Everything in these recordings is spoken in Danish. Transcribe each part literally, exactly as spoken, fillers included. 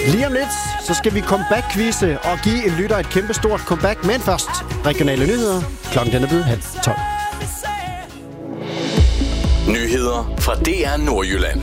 Lige om lidt, så skal vi comeback-quizze og give en lytter et kæmpestort comeback. Men først, regionale nyheder. Klokken den er blevet halv tolv. Nyheder fra D R Nordjylland.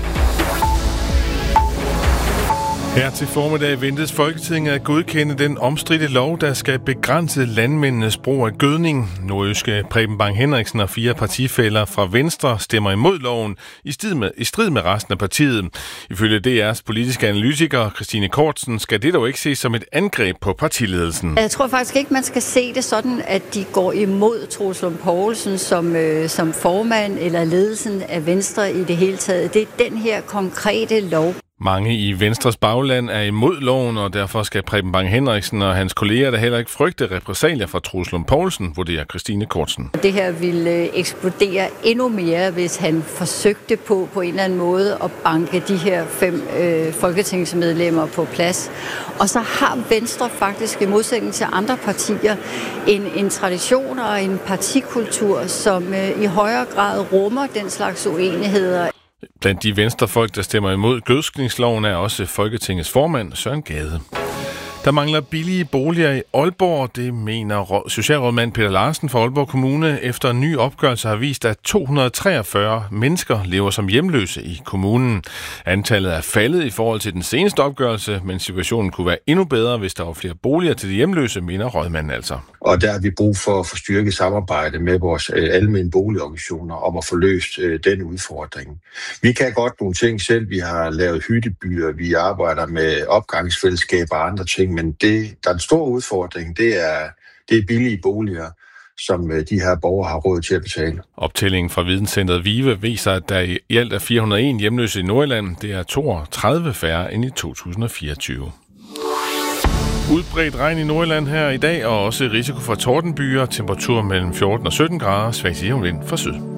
Her til formiddag ventes Folketinget at godkende den omstridte lov, der skal begrænse landmændenes brug af gødning. Nordjyske Preben Bang Henriksen og fire partifæller fra Venstre stemmer imod loven i strid med, i strid med resten af partiet. Ifølge D R's politiske analytiker Christine Kortsen skal det dog ikke ses som et angreb på partiledelsen. Jeg tror faktisk ikke, man skal se det sådan, at de går imod Troels Lund Poulsen som, øh, som formand eller ledelsen af Venstre i det hele taget. Det er den her konkrete lov. Mange i Venstres bagland er imod loven, og derfor skal Preben Bang Henriksen og hans kolleger der heller ikke frygte repressalier fra Troels Lund Poulsen, vurderer Christine Kortsen. Det her ville eksplodere endnu mere, hvis han forsøgte på på en eller anden måde at banke de her fem øh, folketingsmedlemmer på plads. Og så har Venstre faktisk i modsætning til andre partier en, en tradition og en partikultur, som øh, i højere grad rummer den slags uenigheder. Blandt de venstrefolk, der stemmer imod gødskningsloven, er også Folketingets formand Søren Gade. Der mangler billige boliger i Aalborg, det mener socialrådmand Peter Larsen fra Aalborg Kommune, efter en ny opgørelse har vist, at to hundrede og treogfyrre mennesker lever som hjemløse i kommunen. Antallet er faldet i forhold til den seneste opgørelse, men situationen kunne være endnu bedre, hvis der var flere boliger til de hjemløse, mener rådmanden altså. Og der har vi brug for at få styrket samarbejde med vores øh, almene boligorganisationer om at få løst øh, den udfordring. Vi kan godt nogle ting selv. Vi har lavet hyttebyer, vi arbejder med opgangsfællesskaber og andre ting, men det, der er en stor udfordring, det er, det er billige boliger, som øh, de her borgere har råd til at betale. Optællingen fra Videnscentret VIVE viser, at der i alt er fire hundrede og en hjemløse i Nordjylland. Det er toogtredive færre end i to tusind og fireogtyve. Udbredt regn i Nordjylland her i dag, og også risiko for tordenbyer, temperatur mellem fjorten og sytten grader, svag til jævn vind fra syd.